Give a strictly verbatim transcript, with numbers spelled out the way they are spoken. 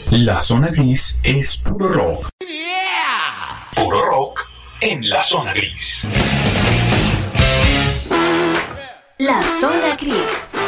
La zona gris es puro rock. Puro rock en la zona gris. La zona gris.